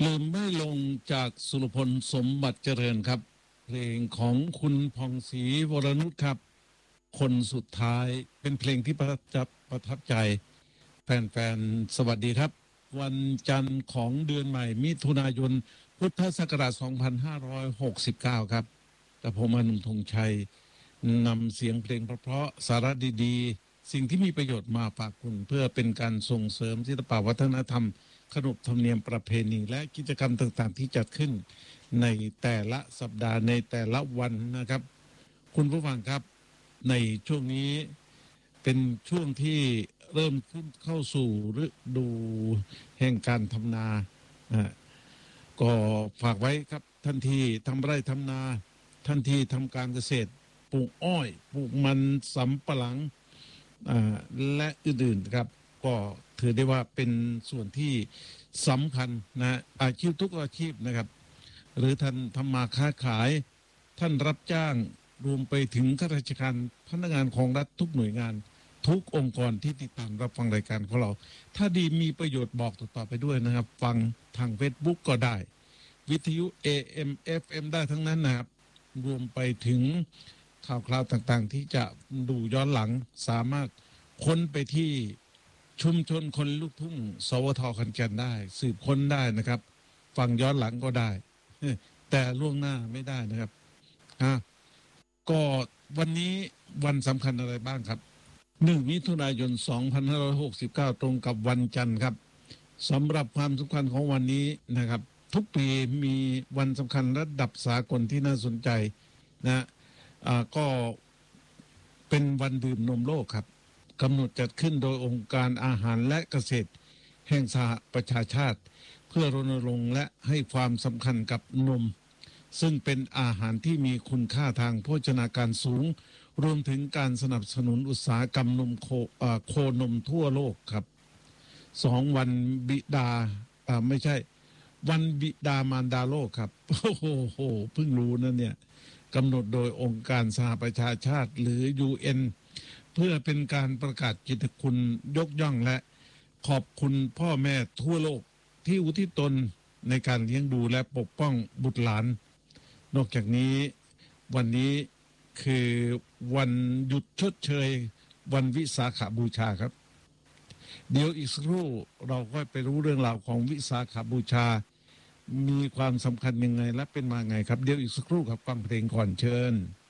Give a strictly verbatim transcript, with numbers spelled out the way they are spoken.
ลืมไม่ลงจากสุรพลสมบัติเจริญครับเพลงของคุณผ่องศรีวรนุชครับคนสุดท้ายเป็นเพลงที่ประทับประทับใจแฟนๆสวัสดีครับวันจันทร์ของเดือนใหม่มิถุนายนพุทธศักราชสองพันห้าร้อยหกสิบเก้าครับแต่ผมอนุธงชัยนำเสียงเพลงเพราะๆสาระดีๆสิ่งที่มีประโยชน์มาฝากคุณเพื่อเป็นการส่งเสริมศิลปวัฒนธรรมขนบธรรมเนียมประเพณีและกิจกรรมต่างๆที่จัดขึ้นในแต่ละสัปดาห์ในแต่ละวันนะครับคุณผู้ฟังครับในช่วงนี้เป็นช่วงที่เริ่มขึ้นเข้าสู่ฤดูแห่งการทำนาก็ฝากไว้ครับท่านที่ทำไร่ทำนาท่านที่ทำการเกษตรปลูกอ้อยปลูกมันสำปะหลังและอื่นๆครับก็ถือได้ว่าเป็นส่วนที่สำคัญนะอาชีพทุกอาชีพนะครับหรือท่านทำมาค้าขายท่านรับจ้างรวมไปถึงข้าราชการพนักงานของรัฐทุกหน่วยงานทุกองค์กรที่ติดตามรับฟังรายการของเราถ้าดีมีประโยชน์บอกต่อๆไปด้วยนะครับฟังทาง Facebook ก็ได้วิทยุ เอ เอ็ม เอฟ เอ็ม ได้ทั้งนั้นนะครับรวมไปถึงข่าวคราวต่างๆที่จะดูย้อนหลังสามารถค้นไปที่ชุมชนคนลูกทุ่งสวทขอนแก่นได้สืบค้นได้นะครับฟังย้อนหลังก็ได้แต่ล่วงหน้าไม่ได้นะครับอ่ะก็วันนี้วันสำคัญอะไรบ้างครับหนึ่งมิถุนายนสองพันห้าร้อยหกสิบเก้าตรงกับวันจันทร์ครับสำหรับความสำคัญของวันนี้นะครับทุกปีมีวันสำคัญระดับสากลที่น่าสนใจนะอ่าก็เป็นวันดื่มนมโลกครับกำหนดจัดขึ้นโดยองค์การอาหารและเกษตรแห่งสหประชาชาติเพื่อรณรงค์และให้ความสำคัญกับนมซึ่งเป็นอาหารที่มีคุณค่าทางโภชนาการสูงรวมถึงการสนับสนุนอุตสาหกรรมนมโคโคนมทั่วโลกครับสองวันบิดาอ่าไม่ใช่วันบิดามารดาโลกครับโอ้โหเพิ่งรู้นะเนี่ยกำหนดโดยองค์การสหประชาชาติหรือ ยู เอ็น เพื่อเป็นการประกาศกิตติคุณยกย่องและขอบคุณพ่อแม่ทั่วโลกที่อุทิศตนในการเลี้ยงดูและปกป้องบุตรหลานนอกจากนี้วันนี้คือวันหยุดชดเชยวันวิสาขบูชาครับเดี๋ยวอีกสักครู่เราก็ไปรู้เรื่องราวของวิสาขบูชามีความสำคัญยังไงและเป็นมาไงครับเดี๋ยวอีกสักครู่ครับฟังเพลงก่อนเชิญ